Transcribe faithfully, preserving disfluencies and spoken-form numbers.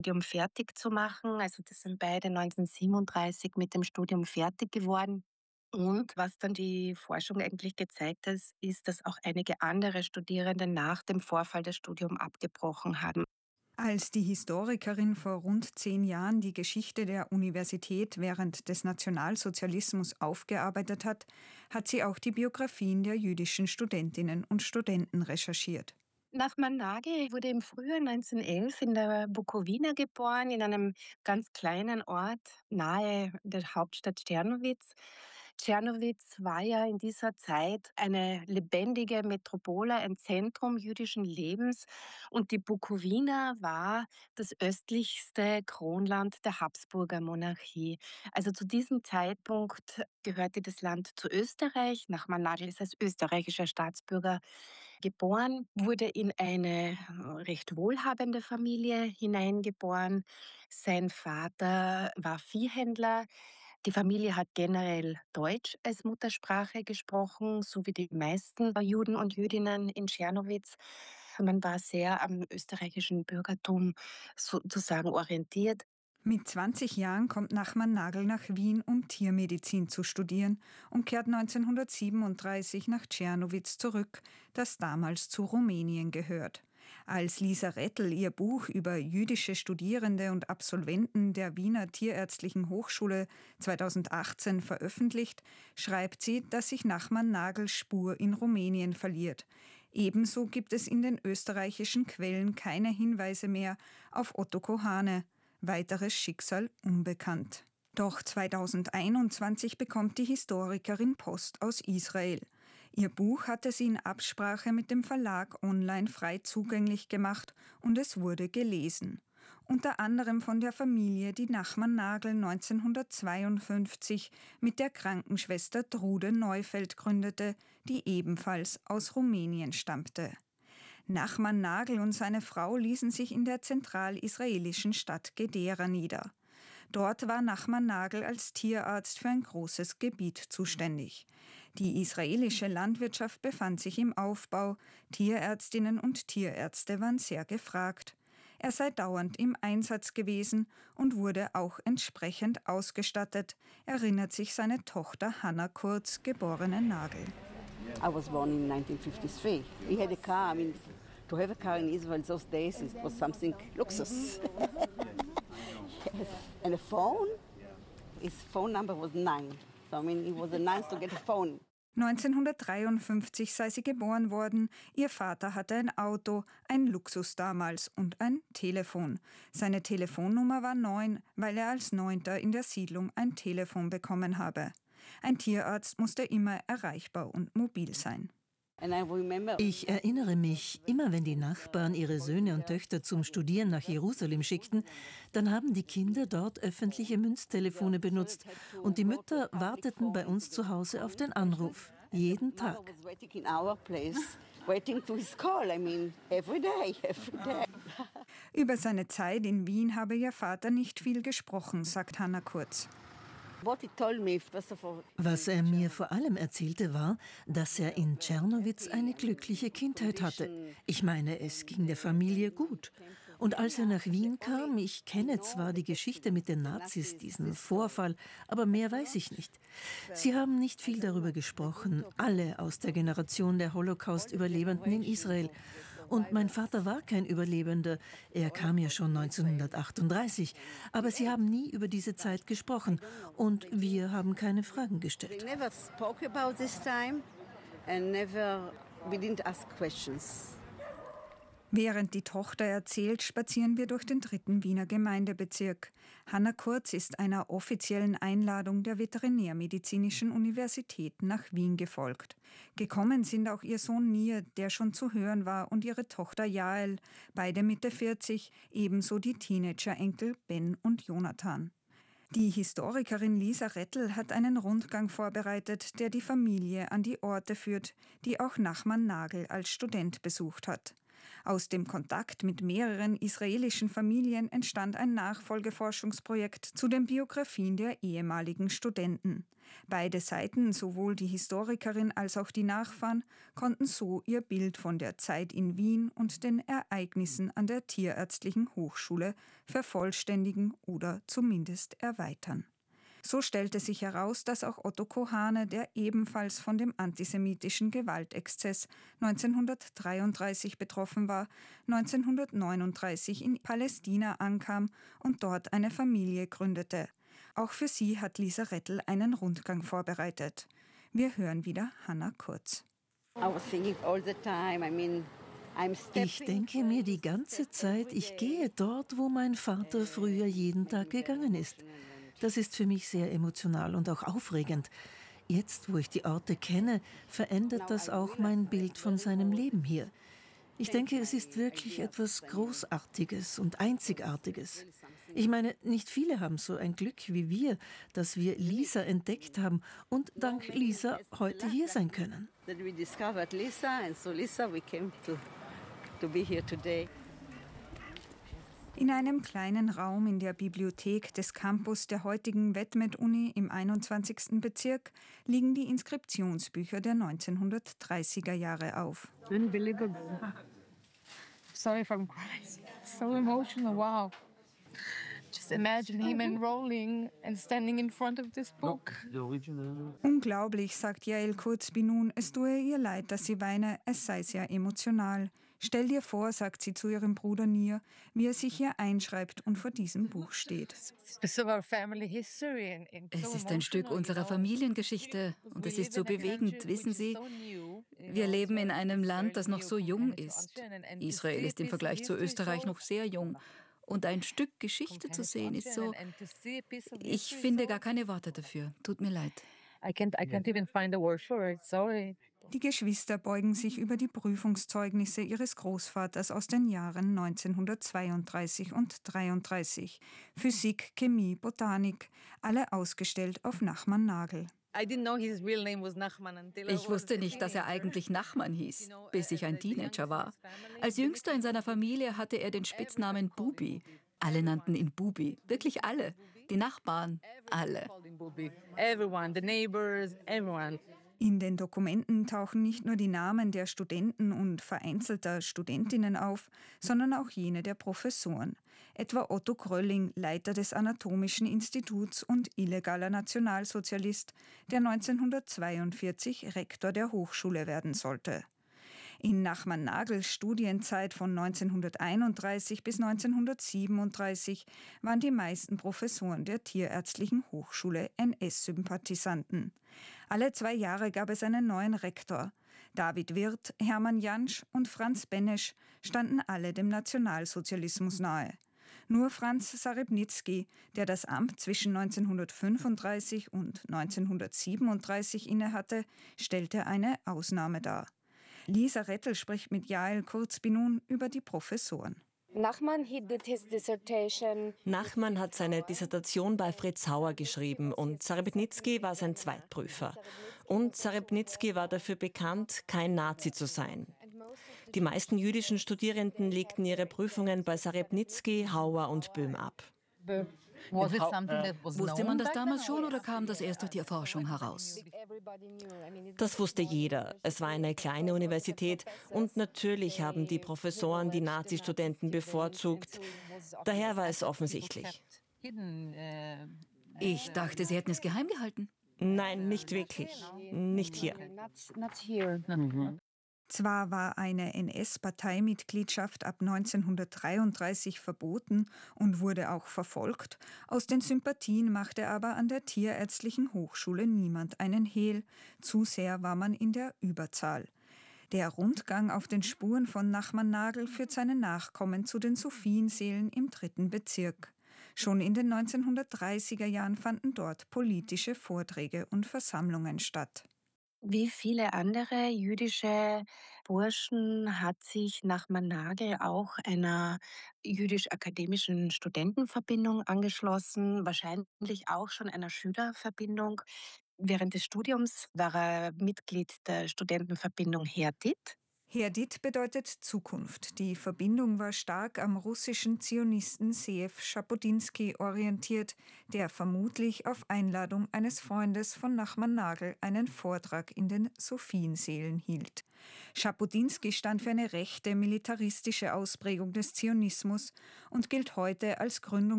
Studium fertig zu machen. Also das sind beide neunzehnhundertsiebenunddreißig mit dem Studium fertig geworden. Und was dann die Forschung eigentlich gezeigt hat, ist, dass auch einige andere Studierende nach dem Vorfall das Studium abgebrochen haben. Als die Historikerin vor rund zehn Jahren die Geschichte der Universität während des Nationalsozialismus aufgearbeitet hat, hat sie auch die Biografien der jüdischen Studentinnen und Studenten recherchiert. Nachman Nagel wurde im Frühjahr neunzehnhundertelf in der Bukowina geboren, in einem ganz kleinen Ort nahe der Hauptstadt Czernowitz. Czernowitz war ja in dieser Zeit eine lebendige Metropole, ein Zentrum jüdischen Lebens, und die Bukowina war das östlichste Kronland der Habsburger Monarchie. Also zu diesem Zeitpunkt gehörte das Land zu Österreich. Nachman Nagel ist als österreichischer Staatsbürger geboren, wurde in eine recht wohlhabende Familie hineingeboren. Sein Vater war Viehhändler. Die Familie hat generell Deutsch als Muttersprache gesprochen, so wie die meisten Juden und Jüdinnen in Czernowitz. Man war sehr am österreichischen Bürgertum sozusagen orientiert. Mit zwanzig Jahren kommt Nachman Nagel nach Wien, um Tiermedizin zu studieren, und kehrt neunzehnhundertsiebenunddreißig nach Czernowitz zurück, das damals zu Rumänien gehört. Als Lisa Rettel ihr Buch über jüdische Studierende und Absolventen der Wiener Tierärztlichen Hochschule zweitausendachtzehn veröffentlicht, schreibt sie, dass sich Nachman Nagels Spur in Rumänien verliert. Ebenso gibt es in den österreichischen Quellen keine Hinweise mehr auf Otto Kohane. Weiteres Schicksal unbekannt. Doch zweitausendeinundzwanzig bekommt die Historikerin Post aus Israel. Ihr Buch hatte sie in Absprache mit dem Verlag online frei zugänglich gemacht und es wurde gelesen. Unter anderem von der Familie, die Nachman Nagel neunzehnhundertzweiundfünfzig mit der Krankenschwester Trude Neufeld gründete, die ebenfalls aus Rumänien stammte. Nachman Nagel und seine Frau ließen sich in der zentralisraelischen Stadt Gedera nieder. Dort war Nachman Nagel als Tierarzt für ein großes Gebiet zuständig. Die israelische Landwirtschaft befand sich im Aufbau, Tierärztinnen und Tierärzte waren sehr gefragt. Er sei dauernd im Einsatz gewesen und wurde auch entsprechend ausgestattet, erinnert sich seine Tochter Hannah Kurz, geborene Nagel. I was born in nineteen fifty-three. We had a car. I mean, to have a car in Israel those days it was something luxus. Yes, and a phone. His phone number was nine. So I mean, it was nice to get a phone. neunzehnhundertdreiundfünfzig sei sie geboren worden. Ihr Vater hatte ein Auto, ein Luxus damals, und ein Telefon. Seine Telefonnummer war neun, weil er als Neunter in der Siedlung ein Telefon bekommen habe. Ein Tierarzt musste immer erreichbar und mobil sein. Ich erinnere mich, immer wenn die Nachbarn ihre Söhne und Töchter zum Studieren nach Jerusalem schickten, dann haben die Kinder dort öffentliche Münztelefone benutzt und die Mütter warteten bei uns zu Hause auf den Anruf, jeden Tag. Über seine Zeit in Wien habe ihr Vater nicht viel gesprochen, sagt Hannah Kurz. Was er mir vor allem erzählte, war, dass er in Czernowitz eine glückliche Kindheit hatte. Ich meine, es ging der Familie gut. Und als er nach Wien kam, ich kenne zwar die Geschichte mit den Nazis, diesen Vorfall, aber mehr weiß ich nicht. Sie haben nicht viel darüber gesprochen, alle aus der Generation der Holocaust-Überlebenden in Israel. Und mein Vater war kein Überlebender, er kam ja schon neunzehnhundertachtunddreißig, aber sie haben nie über diese Zeit gesprochen und wir haben keine Fragen gestellt. Während die Tochter erzählt, spazieren wir durch den dritten Wiener Gemeindebezirk. Hannah Kurz ist einer offiziellen Einladung der Veterinärmedizinischen Universität nach Wien gefolgt. Gekommen sind auch ihr Sohn Nir, der schon zu hören war, und ihre Tochter Jael, beide Mitte vierzig, ebenso die Teenager-Enkel Ben und Jonathan. Die Historikerin Lisa Rettel hat einen Rundgang vorbereitet, der die Familie an die Orte führt, die auch Nachman Nagel als Student besucht hat. Aus dem Kontakt mit mehreren israelischen Familien entstand ein Nachfolgeforschungsprojekt zu den Biografien der ehemaligen Studenten. Beide Seiten, sowohl die Historikerin als auch die Nachfahren, konnten so ihr Bild von der Zeit in Wien und den Ereignissen an der Tierärztlichen Hochschule vervollständigen oder zumindest erweitern. So stellte sich heraus, dass auch Otto Kohane, der ebenfalls von dem antisemitischen Gewaltexzess neunzehnhundertdreiunddreißig betroffen war, neunzehnhundertneununddreißig in Palästina ankam und dort eine Familie gründete. Auch für sie hat Lisa Rettel einen Rundgang vorbereitet. Wir hören wieder Hannah Kurz. Ich denke mir die ganze Zeit, ich gehe dort, wo mein Vater früher jeden Tag gegangen ist. Das ist für mich sehr emotional und auch aufregend. Jetzt, wo ich die Orte kenne, verändert das auch mein Bild von seinem Leben hier. Ich denke, es ist wirklich etwas Großartiges und Einzigartiges. Ich meine, nicht viele haben so ein Glück wie wir, dass wir Lisa entdeckt haben und dank Lisa heute hier sein können. In einem kleinen Raum in der Bibliothek des Campus der heutigen Wetmet-Uni im einundzwanzigsten Bezirk liegen die Inskriptionsbücher der neunzehnhundertdreißiger Jahre auf. Unbelievable. Sorry if I'm crying. So emotional, wow. Just imagine him enrolling and standing in front of this book. Unglaublich, sagt Yael Kurz-Binun, es tue ihr leid, dass sie weine, es sei sehr emotional. Stell dir vor, sagt sie zu ihrem Bruder Nir, wie er sich hier einschreibt und vor diesem Buch steht. Es ist ein Stück unserer Familiengeschichte und es ist so bewegend, wissen Sie. Wir leben in einem Land, das noch so jung ist. Israel ist im Vergleich zu Österreich noch sehr jung. Und ein Stück Geschichte zu sehen, ist so... Ich finde gar keine Worte dafür. Tut mir leid. I can't, I can't even find a word for it. Sorry. Die Geschwister beugen sich über die Prüfungszeugnisse ihres Großvaters aus den Jahren neunzehnhundertzweiunddreißig und dreiunddreißig. Physik, Chemie, Botanik, alle ausgestellt auf Nachman Nagel. Ich wusste nicht, dass er eigentlich Nachman hieß, bis ich ein Teenager war. Als Jüngster in seiner Familie hatte er den Spitznamen Bubi. Alle nannten ihn Bubi, wirklich alle. Die Nachbarn, alle. Everyone, the neighbors, everyone. In den Dokumenten tauchen nicht nur die Namen der Studenten und vereinzelter Studentinnen auf, sondern auch jene der Professoren. Etwa Otto Grölling, Leiter des Anatomischen Instituts und illegaler Nationalsozialist, der neunzehnhundertzweiundvierzig Rektor der Hochschule werden sollte. In Nachman Nagels Studienzeit von neunzehnhunderteinunddreißig bis neunzehnhundertsiebenunddreißig waren die meisten Professoren der Tierärztlichen Hochschule N S-Sympathisanten. Alle zwei Jahre gab es einen neuen Rektor. David Wirth, Hermann Jansch und Franz Benesch standen alle dem Nationalsozialismus nahe. Nur Franz Sarebnitzky, der das Amt zwischen neunzehnhundertfünfunddreißig und neunzehnhundertsiebenunddreißig innehatte, stellte eine Ausnahme dar. Lisa Rettel spricht mit Yael Kurz-Binun über die Professoren. Nachman hat seine Dissertation bei Fritz Hauer geschrieben und Sarebnitzky war sein Zweitprüfer. Und Sarebnitzky war dafür bekannt, kein Nazi zu sein. Die meisten jüdischen Studierenden legten ihre Prüfungen bei Sarebnitzky, Hauer und Böhm ab. Wusste man das damals schon oder kam das erst durch die Erforschung heraus? Das wusste jeder. Es war eine kleine Universität und natürlich haben die Professoren die Nazi-Studenten bevorzugt. Daher war es offensichtlich. Ich dachte, Sie hätten es geheim gehalten. Nein, nicht wirklich. Nicht hier. Zwar war eine N S-Parteimitgliedschaft ab neunzehnhundertdreiunddreißig verboten und wurde auch verfolgt, aus den Sympathien machte aber an der Tierärztlichen Hochschule niemand einen Hehl, zu sehr war man in der Überzahl. Der Rundgang auf den Spuren von Nachman Nagel führt seine Nachkommen zu den Sophienseelen im dritten Bezirk. Schon in den neunzehnhundertdreißiger Jahren fanden dort politische Vorträge und Versammlungen statt. Wie viele andere jüdische Burschen hat sich Nachman Nagel auch einer jüdisch-akademischen Studentenverbindung angeschlossen, wahrscheinlich auch schon einer Schülerverbindung. Während des Studiums war er Mitglied der Studentenverbindung Hertit. Herdit bedeutet Zukunft. Die Verbindung war stark am russischen Zionisten Zeev Schapodinsky orientiert, der vermutlich auf Einladung eines Freundes von Nachman Nagel einen Vortrag in den Sophienseelen hielt. Schapodinsky stand für eine rechte, militaristische Ausprägung des Zionismus und gilt heute als Gründungsvater